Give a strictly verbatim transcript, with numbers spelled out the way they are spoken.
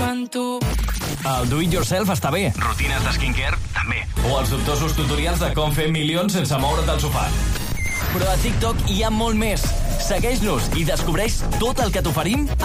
amb tu. El do it yourself està bé. Rutines de skincare, també. O els dubtosos tutorials de com fer milions sense moure't del sofà. Però a TikTok hi ha molt més. Segueix-nos i descobreix tot el que t'oferim